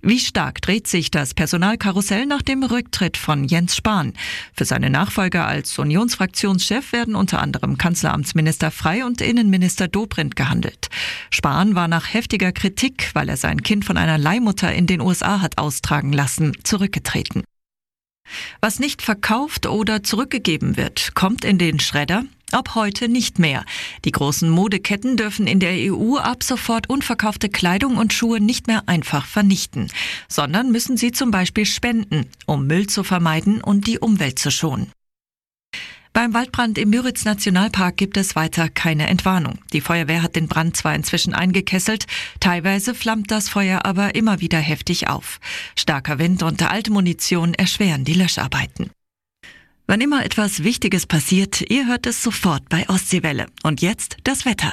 Wie stark dreht sich das Personalkarussell nach dem Rücktritt von Jens Spahn? Für seine Nachfolger als Unionsfraktionschef werden unter anderem Kanzleramtsminister Frey und Innenminister Dobrindt gehandelt. Spahn war nach heftiger Kritik, weil er sein Kind von einer Leihmutter in den USA hat austragen lassen, zurückgetreten. Was nicht verkauft oder zurückgegeben wird, kommt in den Schredder. Ab heute nicht mehr. Die großen Modeketten dürfen in der EU ab sofort unverkaufte Kleidung und Schuhe nicht mehr einfach vernichten, sondern müssen sie zum Beispiel spenden, um Müll zu vermeiden und die Umwelt zu schonen. Beim Waldbrand im Müritz-Nationalpark gibt es weiter keine Entwarnung. Die Feuerwehr hat den Brand zwar inzwischen eingekesselt, teilweise flammt das Feuer aber immer wieder heftig auf. Starker Wind und alte Munition erschweren die Löscharbeiten. Wann immer etwas Wichtiges passiert, ihr hört es sofort bei Ostseewelle. Und jetzt das Wetter.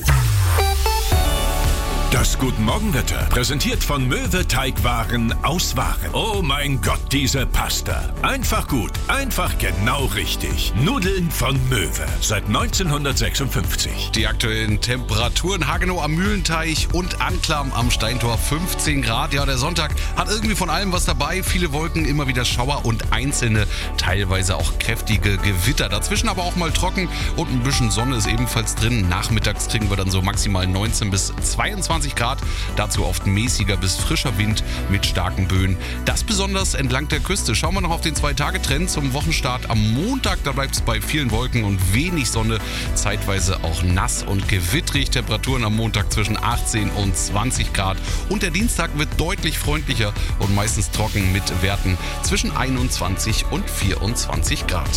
Das Guten-Morgen-Wetter, präsentiert von Möwe Teigwaren aus Waren. Oh mein Gott, diese Pasta. Einfach gut, einfach genau richtig. Nudeln von Möwe, seit 1956. Die aktuellen Temperaturen: Hagenow am Mühlenteich und Anklam am Steintor 15 Grad. Ja, der Sonntag hat irgendwie von allem was dabei. Viele Wolken, immer wieder Schauer und einzelne, teilweise auch kräftige Gewitter. Dazwischen aber auch mal trocken und ein bisschen Sonne ist ebenfalls drin. Nachmittags kriegen wir dann so maximal 19 bis 22 Grad, dazu oft mäßiger bis frischer Wind mit starken Böen. Das besonders entlang der Küste. Schauen wir noch auf den 2-Tage-Trend zum Wochenstart am Montag. Da bleibt es bei vielen Wolken und wenig Sonne, zeitweise auch nass und gewittrig. Temperaturen am Montag zwischen 18 und 20 Grad. Und der Dienstag wird deutlich freundlicher und meistens trocken mit Werten zwischen 21 und 24 Grad.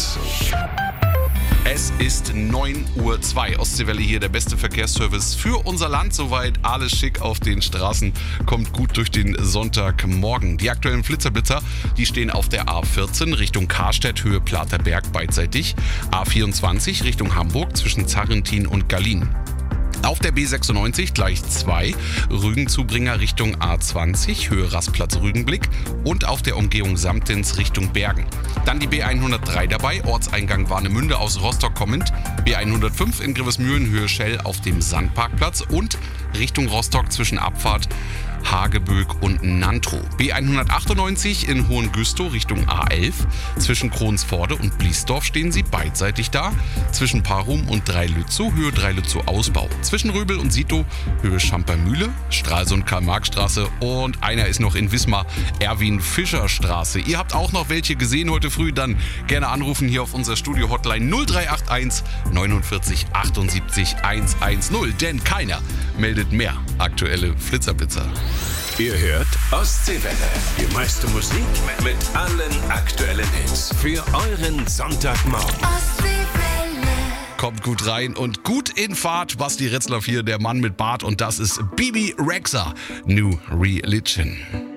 Es ist 9:02 Uhr. Ostseewelle hier, der beste Verkehrsservice für unser Land. Soweit alles schick auf den Straßen. Kommt gut durch den Sonntagmorgen. Die aktuellen Blitzerblitzer, die stehen auf der A14 Richtung Karstedt, Höhe Platerberg beidseitig. A24 Richtung Hamburg zwischen Zarrentin und Gallien. Auf der B96 gleich 2, Rügenzubringer Richtung A20, Höhe Rastplatz Rügenblick und auf der Umgehung Samtens Richtung Bergen. Dann die B103 dabei, Ortseingang Warnemünde aus Rostock kommend, B105 in Grevesmühlen, Höhe Schell auf dem Sandparkplatz und Richtung Rostock zwischen Abfahrt Hageböck und Nantrow. B198 in Hohengüstow Richtung A11. Zwischen Kronsforde und Bliesdorf stehen sie beidseitig da. Zwischen Parum und Dreilützow, Höhe Dreilützow Ausbau. Zwischen Röbel und Sito, Höhe Schampermühle, Stralsund Karl-Marx-Straße und einer ist noch in Wismar, Erwin-Fischer-Straße. Ihr habt auch noch welche gesehen heute früh, dann gerne anrufen hier auf unser Studio-Hotline 0381 49 78 110, denn keiner meldet mehr aktuelle Flitzerblitzer. Ihr hört Ostseewelle. Die meiste Musik mit allen aktuellen Hits. Für euren Sonntagmorgen. Ostseewelle. Kommt gut rein und gut in Fahrt. Basti Retzlaff hier, der Mann mit Bart. Und das ist Bibi Rexha, New Religion.